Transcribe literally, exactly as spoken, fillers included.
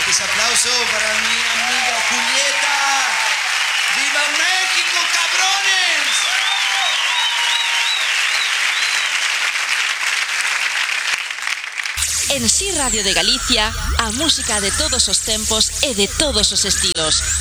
Fuerte ese aplauso para mi amiga Julieta. ¡Viva México, cabrones! En Si Radio de Galicia, a música de todos os tempos e de todos os estilos.